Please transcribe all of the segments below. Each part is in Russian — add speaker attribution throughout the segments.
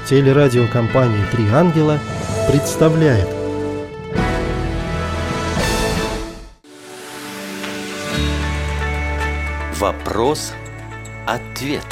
Speaker 1: Телерадиокомпания «Три ангела» представляет.
Speaker 2: Вопрос-ответ.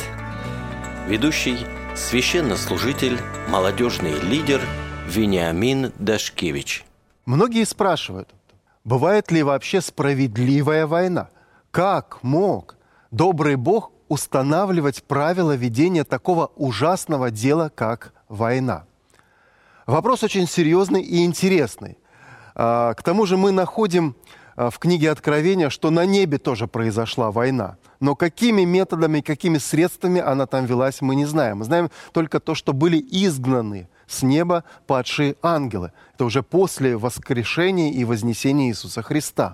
Speaker 2: Ведущий священнослужитель, молодежный лидер Вениамин Дашкевич.
Speaker 3: Многие спрашивают, бывает ли вообще справедливая война? Как мог добрый Бог устанавливать правила ведения такого ужасного дела, как война? Вопрос очень серьезный и интересный. К тому же мы находим в книге Откровения, что на небе тоже произошла война. Но какими методами, какими средствами она там велась, мы не знаем. Мы знаем только то, что были изгнаны с неба падшие ангелы. Это уже после воскрешения и вознесения Иисуса Христа.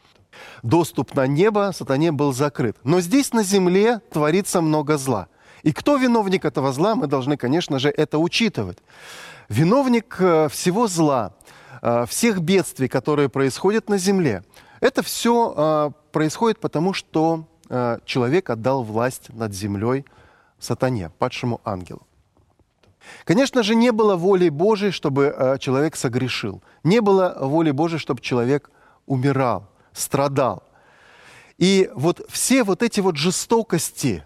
Speaker 3: Доступ на небо сатане был закрыт. Но здесь на земле творится много зла. И кто виновник этого зла, мы должны, конечно же, это учитывать. Виновник всего зла, всех бедствий, которые происходят на земле, это все происходит потому, что человек отдал власть над землей сатане, падшему ангелу. Конечно же, не было воли Божией, чтобы человек согрешил. Не было воли Божией, чтобы человек умирал, страдал. И вот все вот эти вот жестокости,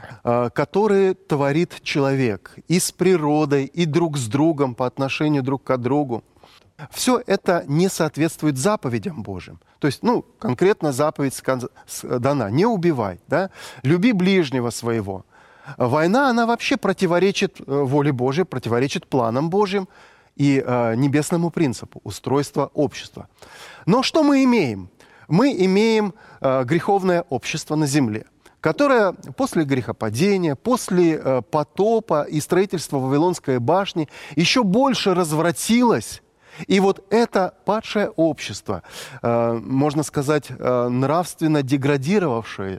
Speaker 3: которые творит человек и с природой, и друг с другом по отношению друг к другу, все это не соответствует заповедям Божьим. То есть, конкретно заповедь дана: не убивай, да? Люби ближнего своего. Война, она вообще противоречит воле Божьей, противоречит планам Божьим и небесному принципу устройства общества. Но что мы имеем? Мы имеем греховное общество на земле, которое после грехопадения, после потопа и строительства Вавилонской башни еще больше развратилось. И вот это падшее общество, можно сказать, нравственно деградировавшее,